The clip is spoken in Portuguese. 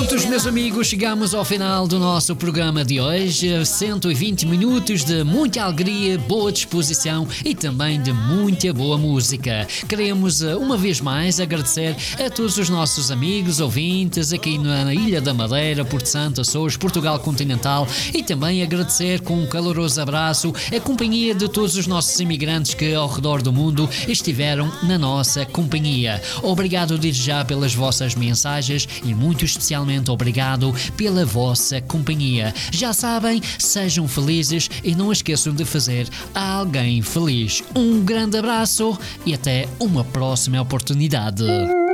Prontos, meus amigos, chegamos ao final do nosso programa de hoje. 120 minutos de muita alegria, boa disposição e também de muita boa música. Queremos, uma vez mais, agradecer a todos os nossos amigos, ouvintes, aqui na Ilha da Madeira, Porto Santo, Açores, Portugal Continental, e também agradecer com um caloroso abraço a companhia de todos os nossos imigrantes que ao redor do mundo estiveram na nossa companhia. Obrigado desde já pelas vossas mensagens e muito especialmente obrigado pela vossa companhia. Já sabem, sejam felizes e não esqueçam de fazer alguém feliz. Um grande abraço e até uma próxima oportunidade.